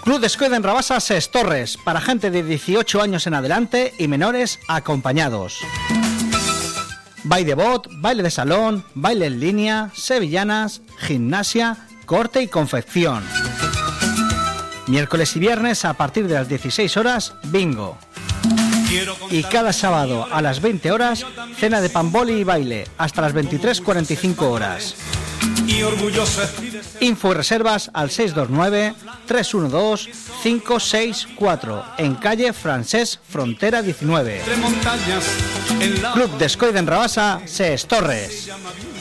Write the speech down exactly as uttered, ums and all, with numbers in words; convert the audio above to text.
Club Descoide en Rabasa, Ses Torres, para gente de dieciocho años en adelante y menores acompañados. Baile de bot, baile de salón, baile en línea, sevillanas, gimnasia, corte y confección. Miércoles y viernes a partir de las dieciséis horas, bingo. Y cada sábado a las veinte horas, cena de pamboli y baile, hasta las veintitrés cuarenta y cinco horas. Info y reservas al seis dos nueve, tres uno dos, cinco seis cuatro, en calle Francés Frontera diecinueve. Club Descoide en Rabasa, Ses Torres.